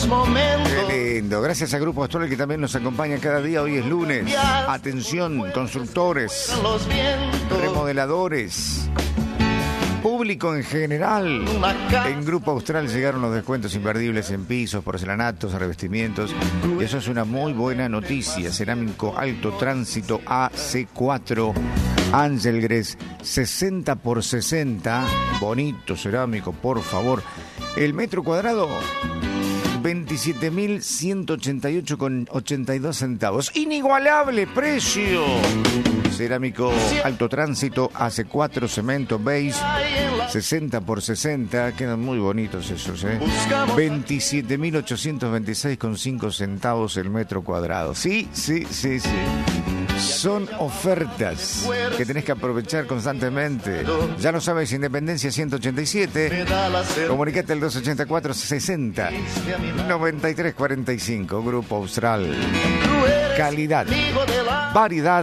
momentos. Qué lindo. Gracias a Grupo Austral que también nos acompaña cada día. Hoy es lunes. Atención, constructores, remodeladores, público en general. En Grupo Austral llegaron los descuentos imperdibles en pisos, porcelanatos, revestimientos. Y eso es una muy buena noticia. Cerámico Alto Tránsito AC4 Angelgres 60 por 60. Bonito cerámico, por favor. El metro cuadrado 27.188,82 centavos. Inigualable precio. Cerámico Alto Tránsito AC4 cemento beige 60 por 60. Quedan muy bonitos esos, 27.826,5 centavos el metro cuadrado. Sí. Son ofertas que tenés que aprovechar constantemente. Ya lo sabes, Independencia 187. Comunicate al 284-60-9345. Grupo Austral. Calidad, variedad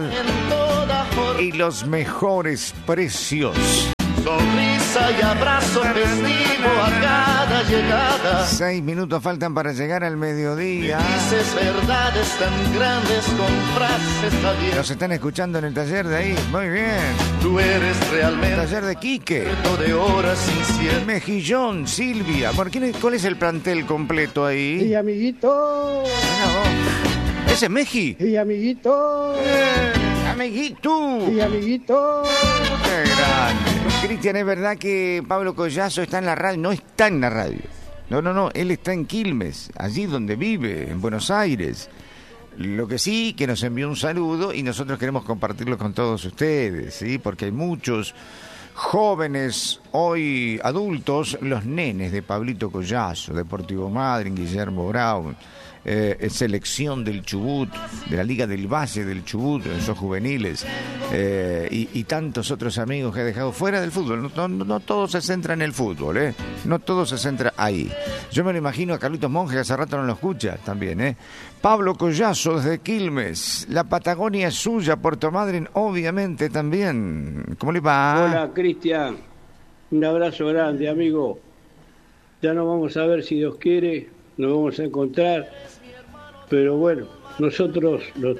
y los mejores precios. Sonrisa y abrazo festivo a cada llegada. 6 minutos faltan para llegar al mediodía. Dices verdades tan grandes con frases abiertas. Nos están escuchando en el taller de ahí. Muy bien. Tú eres realmente El taller de Quique. de horas inciertas. Mejillón, Silvia. ¿Cuál es el plantel completo ahí? Sí, amiguito. ¿Ese es Meji? Sí, amiguito. Amiguito. Sí, amiguito. Qué grande. Cristian, ¿es verdad que Pablo Collazo está en la radio? No está en la radio. No. Él está en Quilmes, allí donde vive, en Buenos Aires. Lo que sí, que nos envió un saludo y nosotros queremos compartirlo con todos ustedes, ¿sí? Porque hay muchos jóvenes, hoy adultos, los nenes de Pablito Collazo, Deportivo Madryn, Guillermo Brown, selección del Chubut, de la Liga del Valle del Chubut, esos juveniles, y tantos otros amigos que ha dejado fuera del fútbol. No todo se centra en el fútbol, no todo se centra ahí. Yo me lo imagino a Carlitos Monge, que hace rato no lo escucha también, Pablo Collazo desde Quilmes, la Patagonia es suya, Puerto Madryn obviamente también. ¿Cómo le va? Hola, Cristian. Un abrazo grande, amigo. Ya nos vamos a ver, si Dios quiere, nos vamos a encontrar. Pero bueno, nosotros los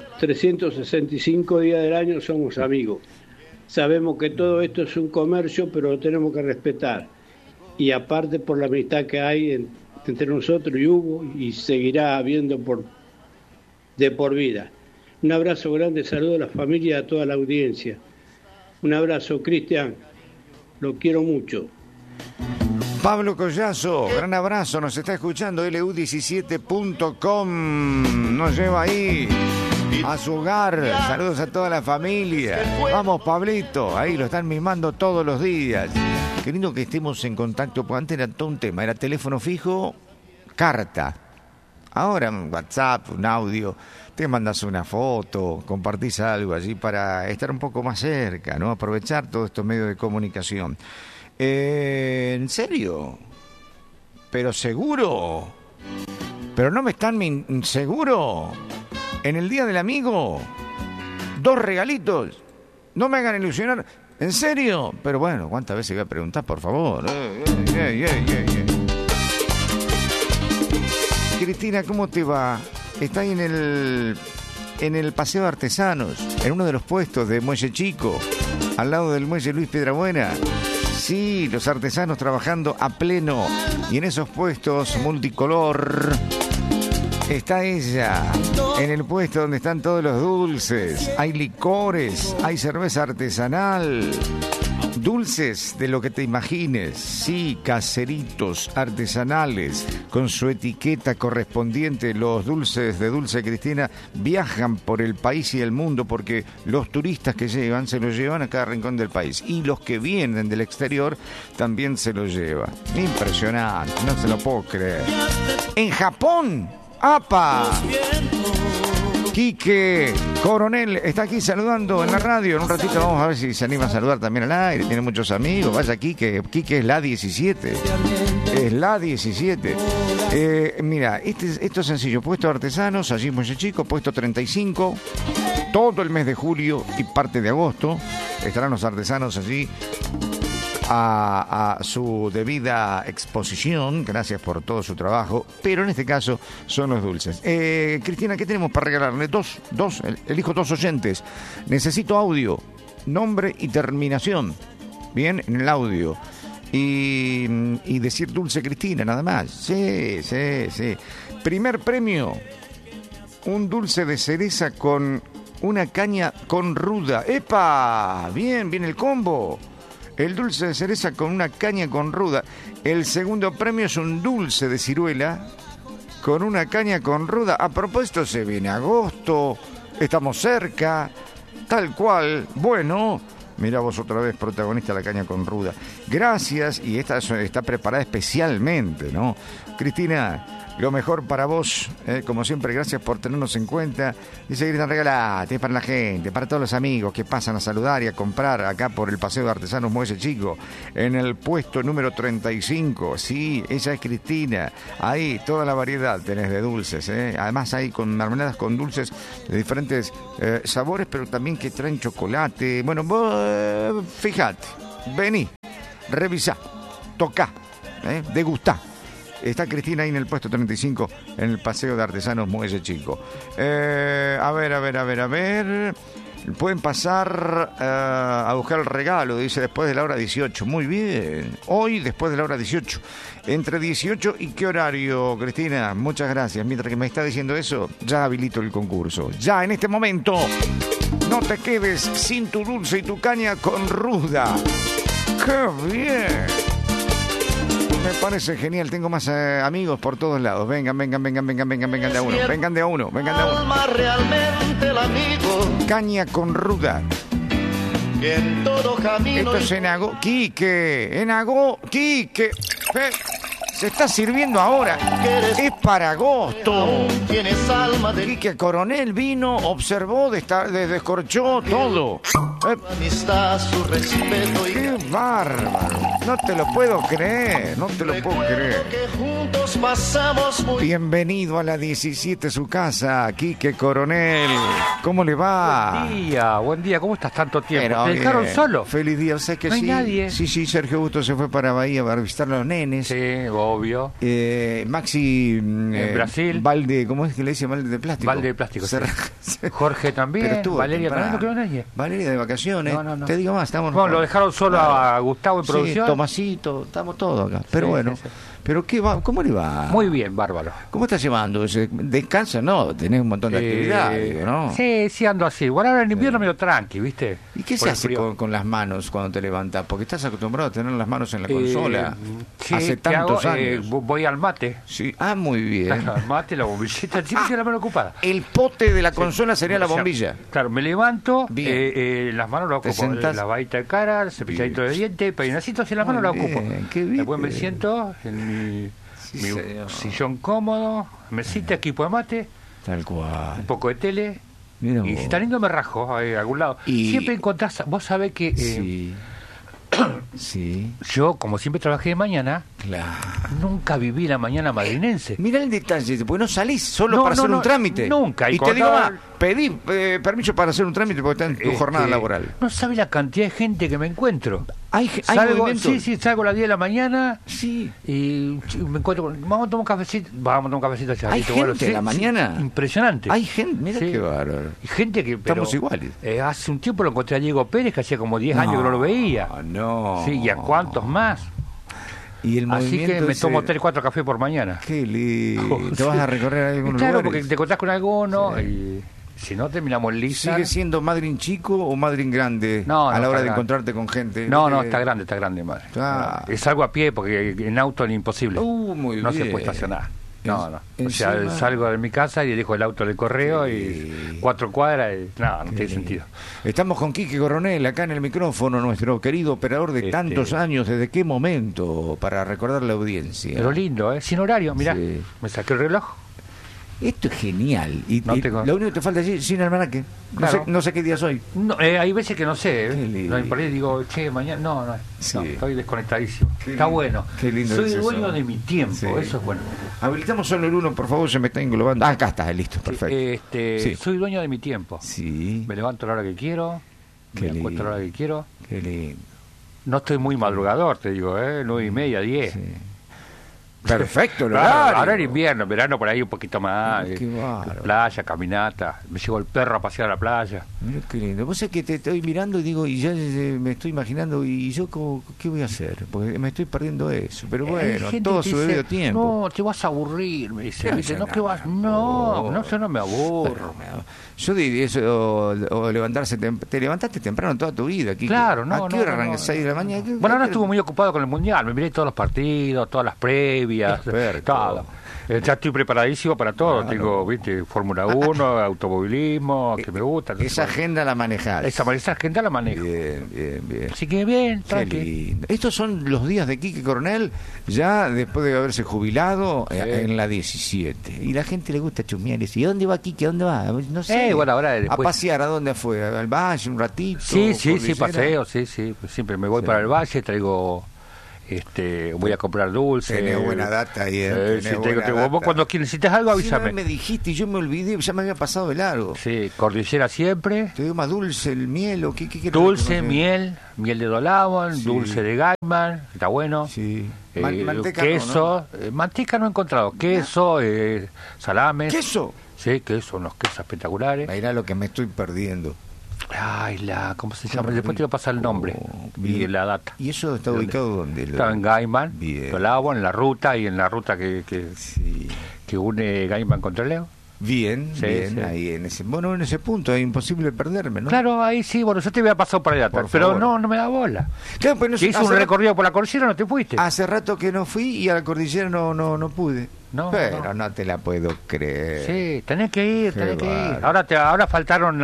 365 días del año somos amigos. Sabemos que todo esto es un comercio, pero lo tenemos que respetar. Y aparte por la amistad que hay entre nosotros y Hugo, y seguirá habiendo de por vida. Un abrazo grande, saludo a la familia y a toda la audiencia. Un abrazo, Cristian. Lo quiero mucho. Pablo Collazo, gran abrazo, nos está escuchando lu17.com, nos lleva ahí a su hogar, saludos a toda la familia. Vamos, Pablito, ahí lo están mimando todos los días. Qué lindo que estemos en contacto, porque antes era todo un tema, era teléfono fijo, carta. Ahora WhatsApp, un audio, te mandas una foto, compartís algo allí para estar un poco más cerca, ¿no? Aprovechar todos estos medios de comunicación. ¿En serio? ¿Pero seguro? ¿Pero no me están seguro? ¿En el Día del Amigo? 2 regalitos. No me hagan ilusionar. ¿En serio? Pero bueno, ¿cuántas veces voy a preguntar, por favor? Cristina, ¿cómo te va? Está ahí en el Paseo de Artesanos, en uno de los puestos de Muelle Chico, al lado del Muelle Luis Piedrabuena. Sí, los artesanos trabajando a pleno. Y en esos puestos multicolor está ella. En el puesto donde están todos los dulces. Hay licores, hay cerveza artesanal. Dulces de lo que te imagines. Sí, caseritos artesanales con su etiqueta correspondiente. Los dulces de Dulce Cristina viajan por el país y el mundo porque los turistas que llevan se los llevan a cada rincón del país. Y los que vienen del exterior también se los llevan. Impresionante, no se lo puedo creer. En Japón, ¡apa! Quique Coronel está aquí saludando en la radio. En un ratito vamos a ver si se anima a saludar también al aire. Tiene muchos amigos. Vaya Quique. Quique es la 17. Es la 17. Mira, esto es sencillo. Puesto de artesanos, allí en Muelle Chico, puesto 35. Todo el mes de julio y parte de agosto estarán los artesanos allí a su debida exposición. Gracias por todo su trabajo, pero en este caso son los dulces. Cristina, ¿qué tenemos para regalarle? Elijo 2 oyentes. Necesito audio, nombre y terminación. Bien, en el audio. Y decir Dulce Cristina, nada más. Sí. Primer premio, un dulce de cereza con una caña con ruda. ¡Epa! Bien el combo. El dulce de cereza con una caña con ruda. El segundo premio es un dulce de ciruela con una caña con ruda. A propósito, se viene agosto, estamos cerca, tal cual. Bueno, mira vos otra vez, protagonista de la caña con ruda. Gracias, y esta está preparada especialmente, ¿no? Cristina, lo mejor para vos, como siempre, gracias por tenernos en cuenta. Dice Cristina, regalate para la gente, para todos los amigos que pasan a saludar y a comprar acá por el Paseo de Artesanos Muelle Chico, en el puesto número 35. Sí, ella es Cristina. Ahí toda la variedad tenés de dulces, además hay con mermeladas con dulces de diferentes sabores, pero también que traen chocolate. Bueno, vos fíjate, vení, revisá, tocá, degustá. Está Cristina ahí en el puesto 35 en el Paseo de Artesanos Muelle Chico. A ver. Pueden pasar a buscar el regalo, dice, después de la hora 18. Muy bien. Hoy, después de la hora 18. ¿Entre 18 y qué horario, Cristina? Muchas gracias. Mientras que me está diciendo eso, ya habilito el concurso. Ya, en este momento. No te quedes sin tu dulce y tu caña con ruda. ¡Qué bien! Me parece genial, tengo más amigos por todos lados. Vengan de a uno. Vengan de a uno. Alma realmente el amigo. Caña con ruda. Que en todo camino. Esto es Enago. Quique. Se está sirviendo ahora. Es para agosto. Tienes alma de Quique Coronel vino, observó, descorchó todo. amistad, su respeto y ¡Qué bárbaro! No te lo puedo creer. que juntos pasamos muy Bienvenido a la 17, su casa, Quique Coronel. ¿Cómo le va? Buen día, ¿cómo estás tanto tiempo? Pero ¿Te dejaron bien. solo? Feliz día, ¿sabes que No hay sí? nadie. Sí, Sergio Augusto se fue para Bahía para visitar a los nenes. Sí, obvio. Maxi En Brasil. Balde, ¿cómo es que le dice? Balde de plástico. Balde de plástico, sí. Jorge también. Pero estuvo Valeria temprano. también, no creo nadie. Valeria de vacaciones. No. Te digo más, estamos. Bueno, lo dejaron solo a Gustavo en Sí, producción. Tomasito, estamos todos acá. Pero Sí, bueno, sí. pero ¿qué va? ¿Cómo le va? Muy bien, bárbaro. ¿Cómo estás llevando? ¿Descansa? No, tenés un montón de actividades, digo, ¿no? Sí, ando así. Bueno, ahora en invierno medio tranqui, ¿viste? ¿Y qué Por se el hace frío. con las manos cuando te levantas? Porque estás acostumbrado a tener las manos en la consola. Sí, hace ¿qué tantos hago? años. Voy al mate. Sí. Ah, muy bien. Al mate, la bombillita, siempre tiene la mano ocupada. El pote de la consola sería la O sea, bombilla. Claro, me levanto, Bien. las manos lo Te ocupo, sentás. la lavadita de cara, el cepilladito de dientes, peinacitos en las manos la Muy ocupo. bien, qué bien. Después me siento en mi señor. sillón cómodo, mesita, equipo de mate, Tal un cual. poco de tele, Mira y vos. si está lindo me rajo a algún lado. Y- Siempre encontrás, vos sabés que Sí. Sí, yo, como siempre trabajé de mañana, claro. nunca viví la mañana madrinense. Mira el detalle, porque no salís solo No, para no, hacer un no, trámite. nunca. Y Y te digo cuando- más, pedí permiso para hacer un trámite porque está en tu jornada laboral. No sabe la cantidad de gente que me encuentro. Hay movimiento. Sí, salgo a las 10 de la mañana Sí. y me encuentro con... Vamos a tomar un cafecito. Vamos a tomar un cafecito. ¿Hay Charlito, gente en la mañana? Impresionante. Hay gente, mira Sí. qué bárbaro. Y gente que... pero, Estamos iguales. hace un tiempo lo encontré a Diego Pérez, que hacía como 10 años que no lo veía. No. Sí, ¿y a cuántos más? Y el Así movimiento que me ese- tomo 3, 4 cafés por mañana. Qué lindo. ¿Te vas a recorrer Y algunos claro, lugares? porque te encontrás con alguno y si no terminamos lisa. ¿Sigue siendo madrin chico o madrin grande No, a la no, hora está de grande. encontrarte con gente? No, está grande, madre. Ah. Es algo a pie, porque en auto es imposible. Muy No bien. se puede estacionar. No. O sea, Encima- salgo de mi casa y dejo el auto del correo Sí. y 4 cuadras y no tiene sentido. Estamos con Quique Coronel acá en el micrófono, nuestro querido operador de tantos años. ¿Desde qué momento? Para recordar la audiencia. Pero lindo, ¿eh? Sin horario, mirá. Sí. Me saqué el reloj. Esto es genial. Y, No y tengo- lo único que te falta es sin almanaque. Claro. No sé qué día soy. No, hay veces que no sé, Qué lindo. No, y por ahí digo, che, mañana. No, Sí. estoy desconectadísimo. Qué Está lindo. bueno. Qué lindo Soy es el eso. dueño de mi tiempo, Sí. eso es bueno. Habilitamos solo el uno, por favor, se me está englobando. Ah, acá está, listo, perfecto. Sí. Soy dueño de mi tiempo. Sí, Me levanto a la hora que quiero, Qué me acuesto a la hora que quiero. qué lindo. No estoy muy madrugador, te digo, 9:30, 10. Sí. Perfecto, Claro, ahora en invierno, en verano por ahí un poquito más. Qué bárbaro. Playa, caminata. Me llevo el perro a pasear a la playa. Mira qué lindo. Vos sabés que te estoy mirando y digo, y ya me estoy imaginando, y yo ¿qué voy a hacer? Porque me estoy perdiendo eso. Pero bueno, todo su debido tiempo. No, te vas a aburrir, me dice. No, que vas. No, yo no me aburro. Yo diría eso, o levantarse te levantaste temprano toda tu vida. Quique. Claro, no. ¿A qué hora arrancas? 6 de la mañana? Bueno, ahora estuve muy ocupado con el Mundial. Me miré todos los partidos, todas las previas, todo. Ya estoy preparadísimo para todo. Claro. Tengo, viste, Fórmula 1, automovilismo, que me gusta. Esa agenda la manejás. Esa agenda la manejo. Bien. Así que bien, Qué tranqui. lindo. Estos son los días de Quique Coronel, ya después de haberse jubilado en la 17. Y la gente le gusta chusmear y decir, ¿dónde va Quique? ¿Dónde va? No sé. Bueno, ahora A después... pasear, ¿a dónde fue? ¿Al valle un ratito? Sí, ¿Cordillera? paseo, sí. Siempre me voy Sí. para el valle, traigo... voy a comprar dulce. Tenés buena data ahí, Sí, vos cuando necesites algo avísame. Sí, me dijiste y yo me olvidé, ya me había pasado de largo. Sí, cordillera siempre. ¿Te dio más dulce el miel o qué Dulce, miel de Dolabon, Sí. dulce de Gaiman, está bueno. Sí. Manteca queso, manteca no he encontrado. Queso, salames. ¿Queso? Sí, queso, unos quesos espectaculares. Mirá lo que me estoy perdiendo. Ay, ¿cómo se llama? Después te voy a pasar el nombre y bien. la data. ¿Y eso está ubicado dónde? Estaba en Gaiman, Bien. Dolabon, en la ruta Sí. que une Gaiman con Trelew. Bien, Sí, bien, sí. ahí en ese punto es imposible perderme, ¿no? Claro, ahí sí, bueno, yo te voy a pasar por allá, Por pero favor. no me da bola. Claro, pues no Que sé, hizo un recorrido por la cordillera, no te fuiste. hace rato que no fui y a la cordillera no pude. No, Pero no te la puedo creer. Sí, tenés que ir, Qué tenés que ir. bárbaro. Ahora faltaron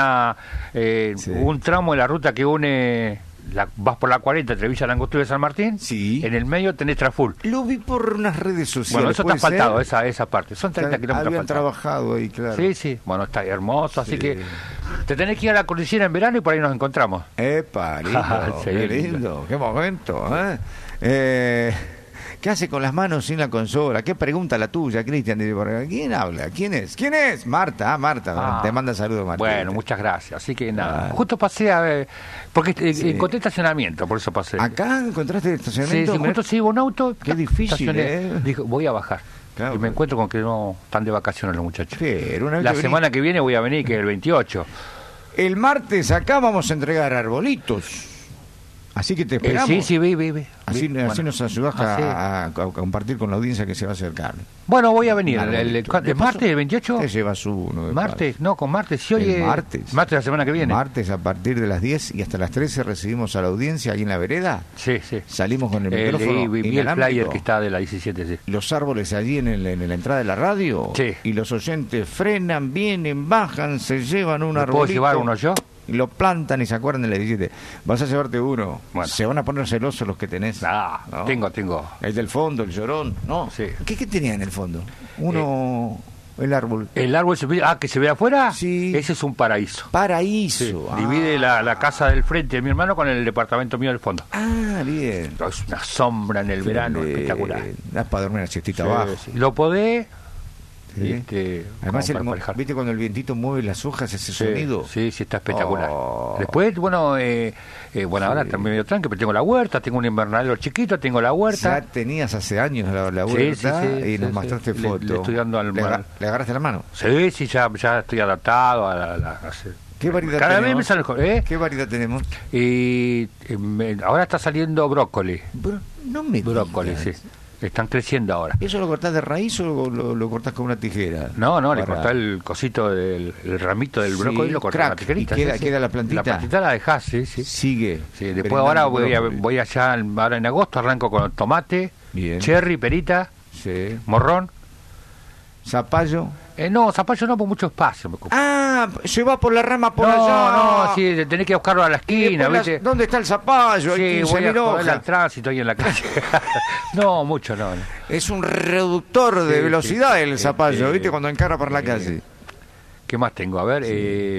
Sí. un tramo de la ruta que une, vas por la 40 entre Villa Langostura y San Martín. Sí. En el medio tenés Traful. Lo vi por unas redes sociales. Bueno, eso te ha ¿puede faltado, ser? esa parte. Son 30 kilómetros Habían faltados. trabajado ahí, claro. Sí, bueno, está hermoso, así Sí. que te tenés que ir a la cordillera en verano y por ahí nos encontramos. Epa, lindo, Sí, qué lindo, qué momento, ¿eh? ¿Qué hace con las manos sin la consola? ¿Qué pregunta la tuya, Cristian? ¿Quién habla? ¿Quién es? Marta, Marta. Te manda saludos, Marta. Bueno, muchas gracias. Así que nada, Ah. justo pasé a ver, porque Sí. encontré estacionamiento, por eso pasé. ¿Acá encontraste el Sí, estacionamiento? justo se iba un auto. Qué difícil, estacioné. Dijo, voy a bajar. Claro. Y me encuentro con que no están de vacaciones los muchachos. Pero una vez La que semana que viene voy a venir, que es el 28. El martes acá vamos a entregar arbolitos. Así que te esperamos. Sí, vi. Así Bueno, nos ayudas así. a compartir con la audiencia que se va a acercar. Bueno, voy a venir. Dale, ¿El de martes, paso, el 28? Te llevas uno. de Martes, no, con martes. Si hoy El es martes. Martes la semana que viene. Martes a partir de las 10 y hasta las 13 recibimos a la audiencia ahí en la vereda. Sí. Salimos con el micrófono Vi el inalámbrico. flyer que está de la 17, sí. Los árboles allí en la entrada de la radio. Sí. Y los oyentes frenan, vienen, bajan, se llevan un ¿Me arbolito. puedo llevar uno yo? Y lo plantan y se acuerdan de la 17. Vas a llevarte uno. Bueno. Se van a poner celosos los que tenés. Ah, ¿no? tengo. El del fondo, el llorón. ¿No? Sí. ¿Qué tenía en el fondo? Uno... el árbol. ¿El árbol que se ve afuera? Sí. Ese es un paraíso. Paraíso. Sí. Ah. Divide la casa del frente de mi hermano con el departamento mío del fondo. Ah, bien. Es una sombra en el verano espectacular. Das para dormir una siestita Sí, abajo. sí. Lo podés. Sí. Además, como para emparejar. viste cuando el vientito mueve las hojas, ese sonido. Sí, está espectacular. Oh. Después, bueno, ahora también medio tranqui, pero tengo la huerta, tengo un invernadero chiquito, tengo la huerta. Ya tenías hace años la Sí, huerta sí, y nos sí, mostraste sí. fotos. Le estoy dando al- ¿Le agarraste la mano? Sí, ya estoy adaptado a ¿Qué variedad cada vez me tenemos? sale ¿Qué variedad tenemos? Y ahora está saliendo brócoli. No me Brócoli, digas. sí. Están creciendo ahora. ¿Eso lo cortás de raíz o lo cortás con una tijera? No, le Para- cortás el cosito del el ramito del Sí, brócoli, lo cortás crack, con la tijerita. y queda la plantita. La plantita la dejás, sí. Sigue. Sí, después brindando ahora brócoli. voy allá, ahora en agosto arranco con tomate, Bien. cherry, perita, Sí. morrón. Zapallo. No, zapallo no, por mucho espacio me ocupa. Ah, se va por la rama por allá. No, sí, tenés que buscarlo a la Y esquina, después ¿viste? ¿Dónde está el zapallo? Hay Sí, 15.000 voy a joder hojas. al tránsito ahí en la calle. No, mucho no. Es un reductor de Sí, velocidad sí. el zapallo, Sí. ¿viste? Cuando encara por la calle. ¿Qué más tengo? A ver,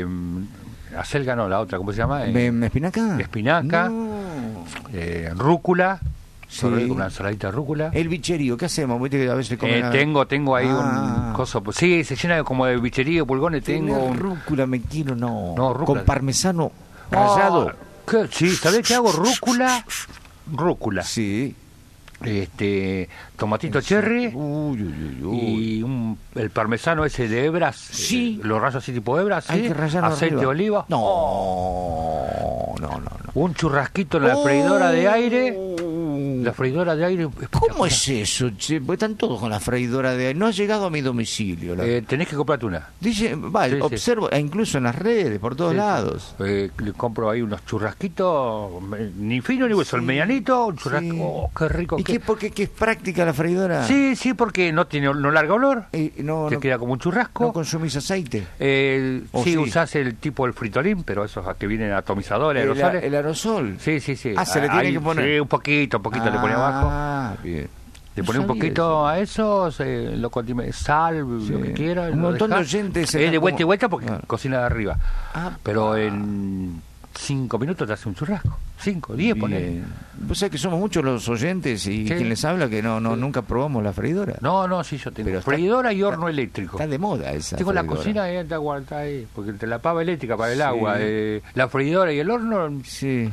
acelga no, la otra, ¿cómo se llama? ¿Espinaca? Espinaca. No. Rúcula. Sí. Una ensaladita de rúcula. El bicherío, ¿qué hacemos? ¿Viste que a veces comen Tengo ahí Ah. un coso. Sí, se llena como de bicherío, pulgones. Tengo un... rúcula, me quiero, no. No, rúcula. Con parmesano rallado. Sí, ¿sabés qué hago? Rúcula, rúcula. Sí. Tomatito cherry. Uy. Y el parmesano ese de hebras. Sí. Los rayos así tipo hebras. Hay ¿sí? que rallarlo Aceite arriba. de oliva. No. Un churrasquito en la freidora de aire. La freidora de aire. ¿Cómo es eso, che? Porque están todos con la freidora de aire. No ha llegado a mi domicilio. Tenés que comprarte una. Dice, Sí, observo, e incluso en las redes, por todos lados. Le compro ahí unos churrasquitos, ni fino ni hueso, el medianito, un churrasco, Sí. qué rico. ¿Y por qué es práctica la freidora? Sí, porque no larga olor, No queda como un churrasco. ¿No consumís aceite? Sí, usás el tipo el fritolín, pero esos que vienen atomizadores, aerosoles. El aerosol. Sí. Ah, se le tiene que poner. Sí, un poquito le ponía abajo. Ah, bien. Le ponía un poquito a eso, lo sal, lo que quiera. Un montón de oyentes. De vuelta y vuelta porque Ah. cocina de arriba. Pero en 5 minutos te hace un churrasco. 5, 10 ponele. Vos sabés que somos muchos los oyentes y Sí. quien les habla que nunca probamos la freidora. No, sí, yo tengo. Pero freidora y horno eléctrico. Está de moda esa. Tengo la freidora. cocina y te aguanta ahí, porque te la pava eléctrica para el agua. La freidora y el horno. Sí.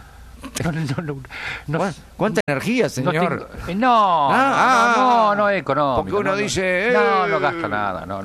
No, ¿Cuánta energía, señor? No, económico. Porque uno dice... No gasta nada, no.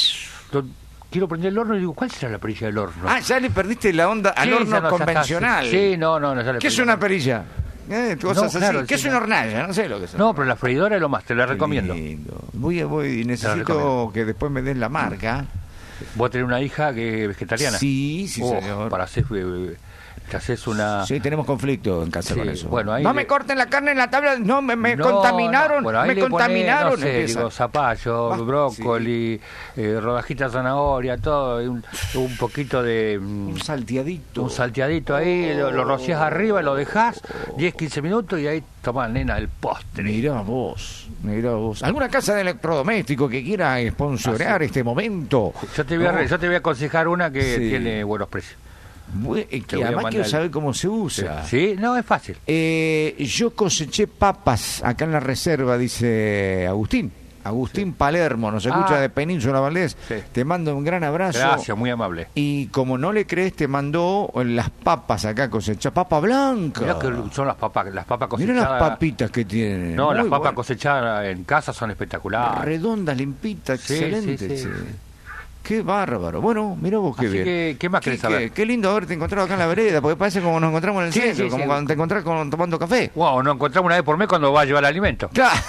Quiero prender el horno y digo, ¿cuál será la perilla del horno? Ya le perdiste la onda al Sí, horno ya no, ya convencional. está, sí, no, ya le ¿Qué es perdí. una perilla? Cosas claro, así. ¿Qué sí, es una hornalla? No sé lo que es. No, pero la freidora es lo más, te la Qué recomiendo. lindo. Necesito recomiendo. que después me den la marca. Vos tenés una hija que es vegetariana. Sí, señor. Para hacer... te haces una... Sí, tenemos conflicto en casa con eso. Bueno, ahí no me corten la carne en la tabla, no, me contaminaron, bueno, ahí me le contaminaron. Ponés, no sé, empieza. digo, zapallo, brócoli, rodajitas de zanahoria, todo, y un poquito de... Un salteadito. Un salteadito ahí, lo rociás arriba, lo dejás 10, 15 minutos y ahí tomás, nena, el postre. Mirá vos. ¿Alguna casa de electrodoméstico que quiera sponsorear este momento? Yo te voy a aconsejar una que tiene buenos precios. Que además quiero saber cómo se usa. Sí, no, es fácil. Yo coseché papas acá en la reserva, dice Agustín. Palermo, nos escucha de Península Valdés. Sí. Te mando un gran abrazo. Gracias, muy amable. Y como no le crees, te mandó las papas acá cosechadas. Papa blanca. Mirá que son las papas cosechadas. Mirá las papitas que tienen. No, Muy las papas buenas. cosechadas en casa son espectaculares. Redondas, limpitas, Sí, excelentes. sí. Qué bárbaro. Bueno, mirá vos qué Así bien. que, ¿qué más querés saber? Qué lindo haberte encontrado acá en la vereda, porque parece como nos encontramos en el centro, Sí, como sí. cuando te encontrás tomando café. Wow, nos encontramos una vez por mes cuando va a llevar el alimento. Claro.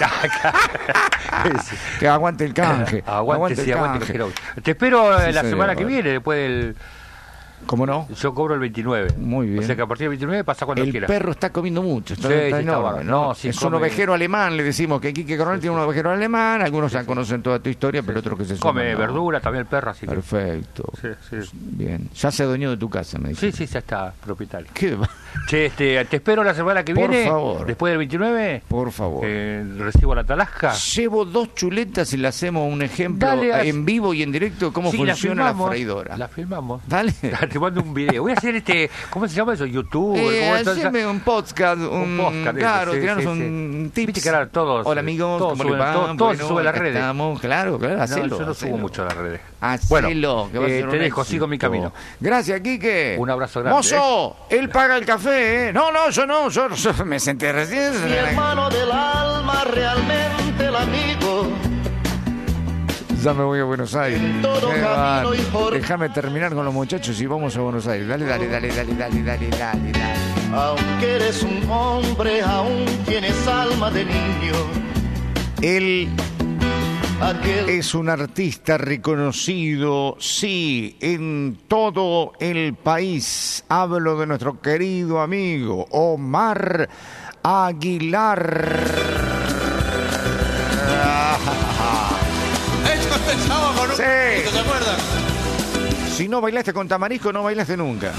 Sí. Que aguante el canje. Aguante, el aguante. canje. Te espero Sí, la señor. semana que viene, después del... ¿Cómo no? Yo cobro el 29. Muy bien. O sea que a partir del 29 pasa cuando El quieras. perro está comiendo mucho. Está Está enorme, bárbaro. ¿no? No, sí, es un come- ovejero alemán, le decimos que Quique Coronel tiene un ovejero alemán. Algunos ya conocen toda tu historia, pero otros que se Come suman, ¿no? verdura también el perro, así que... Perfecto. Sí. Bien. Ya se adueñó de tu casa, me dice. Sí, ya está propietario. ¿Qué va? Che, te espero la semana que Por viene. favor. Después del 29. Por favor. Recibo la talasca. Llevo 2 chuletas y le hacemos un ejemplo Dale, en vivo y en directo cómo Sí, funciona la filmamos, freidora. La filmamos. Dale. Te mando un video. Voy a hacer ¿cómo se llama eso? YouTube. ¿cómo es todo eso? Haceme un podcast. Un podcast, claro, sí, tiranos sí, un sí. tips. Viste que ahora todos, Hola amigos, todos ¿cómo les suben, va? todos Bueno, se suben a las acá redes. estamos. Claro, No, hacelo. yo no subo mucho a las redes. Hacelo, que va a ser te un dejo, éxito. sigo mi camino. Gracias, Quique. Un abrazo grande. Mozo, él paga el café, ¿eh? No, yo no, yo me senté recién. Mi hermano del alma, realmente el amigo. Ya me voy a Buenos Aires. todo Qué camino bárbaro. y por- Déjame terminar con los muchachos y vamos a Buenos Aires. Dale. Aunque eres un hombre, aún tienes alma de niño. Él Aquel es un artista reconocido, sí, en todo el país. Hablo de nuestro querido amigo Omar Aguilar. Sí. ¿Se acuerdan? Si no bailaste con Tamarisco, no bailaste nunca.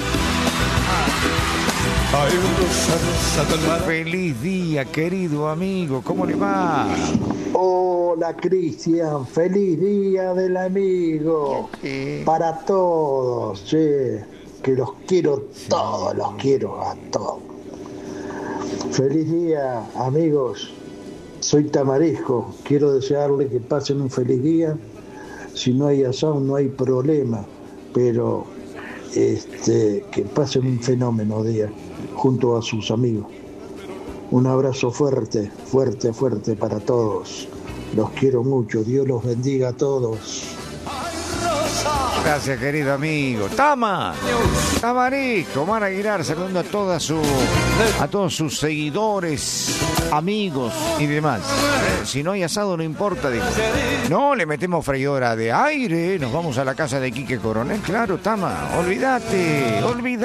Feliz día, querido amigo. ¿Cómo le va? Hola Cristian, feliz día del amigo para todos, che, que los quiero todos, los quiero a todos. Feliz día amigos, soy Tamarisco, quiero desearle que pasen un feliz día. Si no hay asado no hay problema, pero que pasen un fenómeno día junto a sus amigos. Un abrazo fuerte, fuerte, fuerte para todos. Los quiero mucho. Dios los bendiga a todos. Gracias, querido amigo. Tamarisco, Omar Aguilar, saludando a todos sus seguidores, amigos y demás. Si no hay asado, no importa. Digo. No, le metemos freidora de aire. Nos vamos a la casa de Quique Coronel. Claro, Tama, olvídate.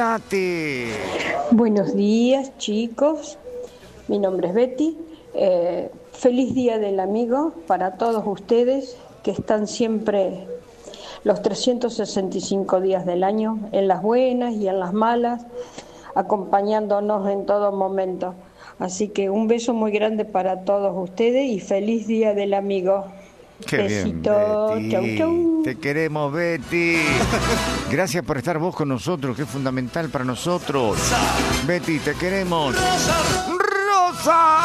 Buenos días, chicos. Mi nombre es Betty. Feliz Día del Amigo para todos ustedes que están siempre los 365 días del año, en las buenas y en las malas, acompañándonos en todo momento. Así que un beso muy grande para todos ustedes y feliz Día del Amigo. Qué besito, bien, Betty. Chau, chau. Te queremos, Betty. Gracias por estar vos con nosotros, que es fundamental para nosotros. Betty, te queremos. ¡Rosa!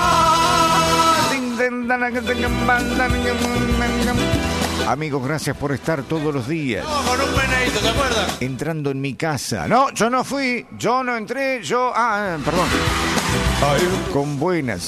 Amigos, gracias por estar todos los días. Con un meneíto, ¿te acuerdas? Entrando en mi casa. No, yo no fui, yo no entré, perdón. Con buenas.